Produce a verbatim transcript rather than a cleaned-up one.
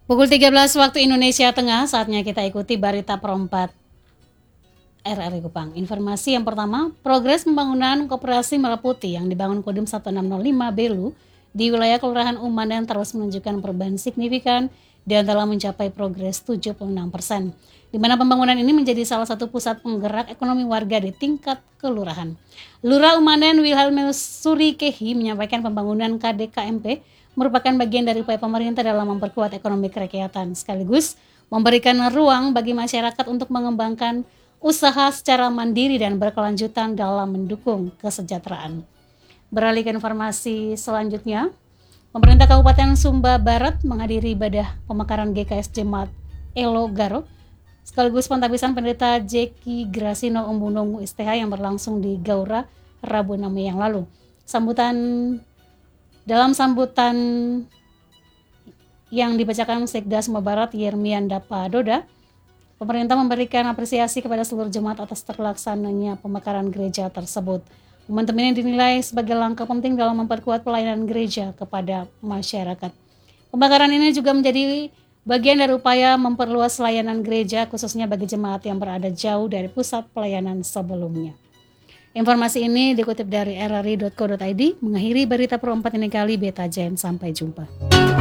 Pukul tiga belas waktu Indonesia Tengah, saatnya kita ikuti berita perempat R R I Kupang. Informasi yang pertama, progres pembangunan Koperasi Merah-Putih yang dibangun Kodim seribu enam ratus lima Belu di wilayah Kelurahan Umandan terus menunjukkan perubahan signifikan dan telah mencapai progres tujuh puluh enam persen, di mana pembangunan ini menjadi salah satu pusat penggerak ekonomi warga di tingkat kelurahan. Lurah Umandan Wilhelmus Surikehi menyampaikan pembangunan K D K M P merupakan bagian dari upaya pemerintah dalam memperkuat ekonomi kerakyatan, sekaligus memberikan ruang bagi masyarakat untuk mengembangkan usaha secara mandiri dan berkelanjutan dalam mendukung kesejahteraan. Beralih ke informasi selanjutnya, pemerintah Kabupaten Sumba Barat menghadiri ibadah pemekaran G K S Jemaat Elo Garut, sekaligus pentabisan pendeta Jeki Grasino Umbunongu S T H yang berlangsung di Gaura Rabu enam Mei yang lalu. Sambutan Dalam sambutan yang dibacakan Sekda Sumba Barat Yermian Dapa Doda, pemerintah memberikan apresiasi kepada seluruh jemaat atas terlaksananya pemekaran gereja tersebut. Momentum ini dinilai sebagai langkah penting dalam memperkuat pelayanan gereja kepada masyarakat. Pemekaran ini juga menjadi bagian dari upaya memperluas layanan gereja khususnya bagi jemaat yang berada jauh dari pusat pelayanan sebelumnya. Informasi ini dikutip dari r r i dot co dot i d, mengakhiri berita perempat ini kali Beta Jen. Sampai jumpa.